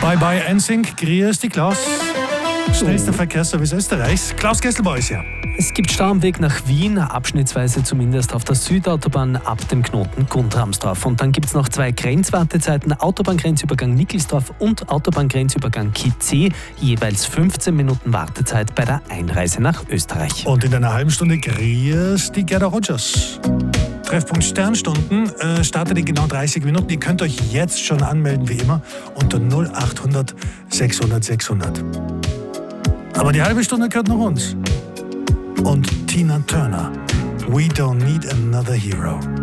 Bye bye NSYNC, grüß dich Klaus. Schnellster Verkehrsservice Österreichs. Klaus Kesselbauer ist hier. Es gibt Stau am Weg nach Wien, abschnittsweise zumindest auf der Südautobahn ab dem Knoten Guntramsdorf. Und dann gibt es noch 2 Grenzwartezeiten, Autobahngrenzübergang Nickelsdorf und Autobahngrenzübergang Kitzee, jeweils 15 Minuten Wartezeit bei der Einreise nach Österreich. Und in einer halben Stunde grüß die Gerda Rogers. Treffpunkt Sternstunden startet in genau 30 Minuten. Ihr könnt euch jetzt schon anmelden, wie immer, unter 0800 600 600. Aber die halbe Stunde gehört noch uns. Und Tina Turner. We don't need another hero.